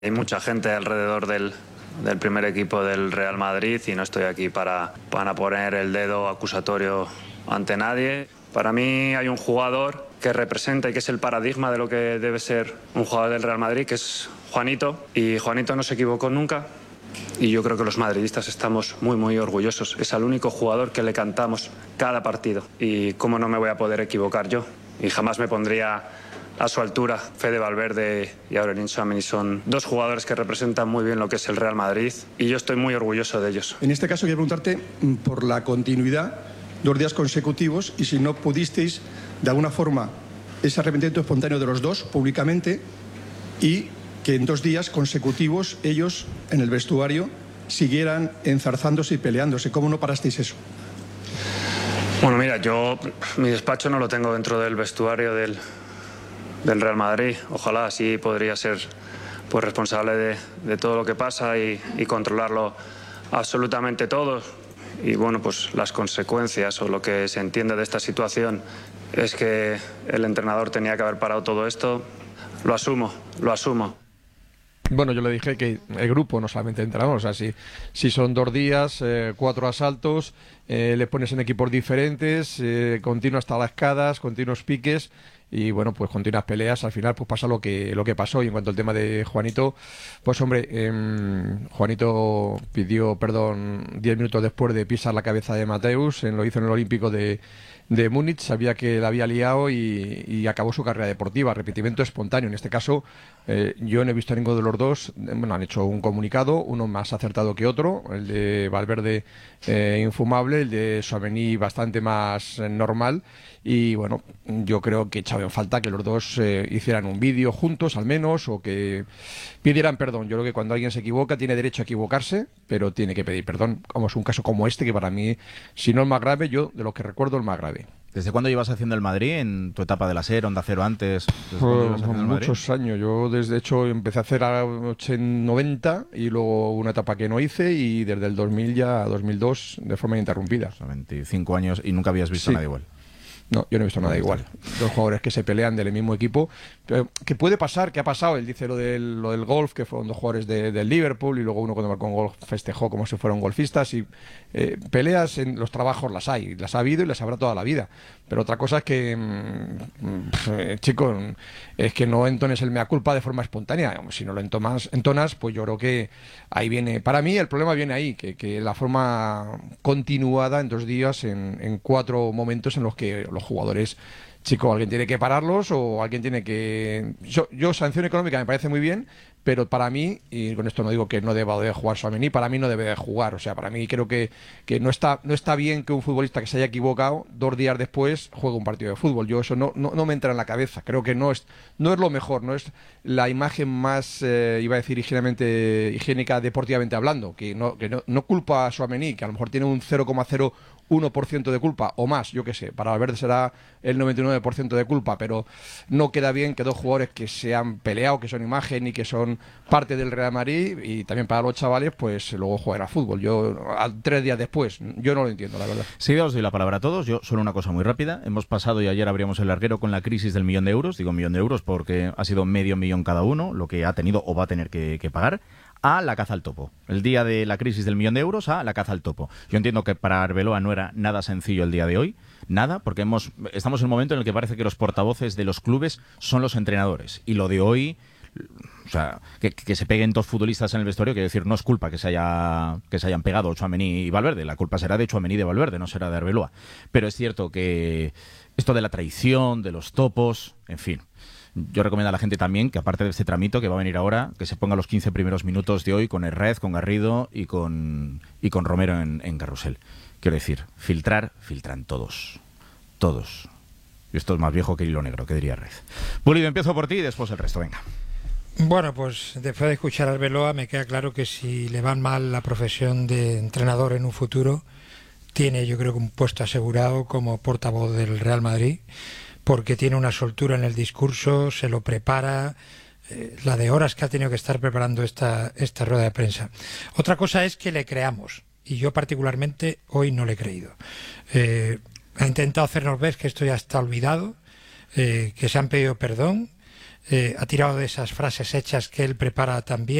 Hay mucha gente alrededor del primer equipo del Real Madrid y no estoy aquí para poner el dedo acusatorio ante nadie. Para mí hay un jugador que representa y que es el paradigma de lo que debe ser un jugador del Real Madrid, que es Juanito, y Juanito no se equivocó nunca. Y yo creo que los madridistas estamos muy, muy orgullosos. Es el único jugador que le cantamos cada partido. Y cómo no me voy a poder equivocar yo. Y jamás me pondría a su altura. Fede Valverde y Aurelien Tchouaméni son dos jugadores que representan muy bien lo que es el Real Madrid. Y yo estoy muy orgulloso de ellos. En este caso quiero preguntarte por la continuidad, 2 días consecutivos, y si no pudisteis, de alguna forma, ese arrepentimiento espontáneo de los dos públicamente, y que en 2 días consecutivos ellos en el vestuario siguieran enzarzándose y peleándose. ¿Cómo no parasteis eso? Bueno, mira, yo mi despacho no lo tengo dentro del vestuario del Real Madrid. Ojalá así podría ser pues responsable de todo lo que pasa y controlarlo absolutamente todo. Y bueno, pues las consecuencias o lo que se entiende de esta situación es que el entrenador tenía que haber parado todo esto. Lo asumo. Bueno, yo le dije que el grupo, no solamente entrenador, o sea, si son 2 días, 4 asaltos, le pones en equipos diferentes, continuas talascadas, continuos piques y bueno, pues continuas peleas, al final pues pasa lo que pasó. Y en cuanto al tema de Juanito, pues hombre, Juanito pidió perdón 10 minutos después de pisar la cabeza de Mateus, lo hizo en el Olímpico de Múnich, sabía que la había liado y acabó su carrera deportiva. Arrepentimiento espontáneo. En este caso, yo no he visto a ninguno de los dos. Bueno, han hecho un comunicado, uno más acertado que otro, el de Valverde infumable, el de Tchouaméni bastante más normal. Y bueno, yo creo que echaba en falta que los dos hicieran un vídeo juntos al menos, o que pidieran perdón. Yo creo que cuando alguien se equivoca tiene derecho a equivocarse, pero tiene que pedir perdón. Como es un caso como este, que para mí, si no el más grave, yo de lo que recuerdo el más grave. ¿Desde cuándo llevas haciendo el Madrid? ¿En tu etapa de la SER, Onda Cero antes? Muchos años. Yo desde hecho empecé a hacer a 90 y luego una etapa que no hice, y desde el 2000 ya a 2002 de forma ininterrumpida. O sea, 25 años y nunca habías visto nada igual. No, yo no he visto nada igual. 2 jugadores que se pelean del mismo equipo. Que puede pasar, que ha pasado. Él dice lo del golf, que fueron 2 jugadores del Liverpool, y luego uno cuando marcó un gol festejó como si fueran golfistas. Y peleas en los trabajos las hay, las ha habido y las habrá toda la vida. Pero otra cosa es que, chico, es que no entones el mea culpa de forma espontánea. Si no lo entonas, pues yo creo que ahí viene. Para mí el problema viene ahí, que la forma continuada en 2 días, en 4 momentos en los que los jugadores, chico, alguien tiene que pararlos o alguien tiene que... Yo sanción económica me parece muy bien, pero para mí, y con esto no digo que no deba de jugar Tchouaméni, para mí no debe de jugar. O sea, para mí creo que no está bien que un futbolista que se haya equivocado 2 días después juegue un partido de fútbol. Yo eso no me entra en la cabeza. Creo que no es lo mejor, no es la imagen más, iba a decir higiénica deportivamente hablando, que no culpa a Tchouaméni, que a lo mejor tiene un 0,01% de culpa o más, yo qué sé. Para Valverde será el 99% de culpa, pero no queda bien que 2 jugadores que se han peleado, que son imagen y que son parte del Real Madrid, y también para los chavales, pues luego jueguen a fútbol. Yo, 3 días después, yo no lo entiendo, la verdad. Sí, os doy la palabra a todos. Yo solo una cosa muy rápida. Hemos pasado, y ayer abríamos el larguero con la crisis del 1.000.000 de euros. Digo 1.000.000 de euros porque ha sido medio millón cada uno, lo que ha tenido o va a tener que pagar, a la caza al topo. El día de la crisis del 1.000.000 de euros, a la caza al topo. Yo entiendo que para Arbeloa no era nada sencillo el día de hoy, nada, porque estamos en un momento en el que parece que los portavoces de los clubes son los entrenadores. Y lo de hoy, o sea, que se peguen 2 futbolistas en el vestuario, quiero decir, no es culpa que se hayan pegado Tchouaméni y Valverde. La culpa será de Tchouaméni y de Valverde, no será de Arbeloa. Pero es cierto que esto de la traición, de los topos, en fin. Yo recomiendo a la gente también que, aparte de este tramito que va a venir ahora, que se ponga los 15 primeros minutos de hoy con Herrez, con Garrido y con Romero en carrusel. Quiero decir, filtran todos. Todos. Y esto es más viejo que hilo negro, que diría Herrez. Pulido, empiezo por ti y después el resto, venga. Bueno, pues después de escuchar a Arbeloa me queda claro que si le van mal la profesión de entrenador en un futuro, tiene, yo creo, que un puesto asegurado como portavoz del Real Madrid, porque tiene una soltura en el discurso, se lo prepara, la de horas que ha tenido que estar preparando esta rueda de prensa. Otra cosa es que le creamos, y yo particularmente hoy no le he creído. Ha intentado hacernos ver que esto ya está olvidado, que se han pedido perdón, ha tirado de esas frases hechas que él prepara también.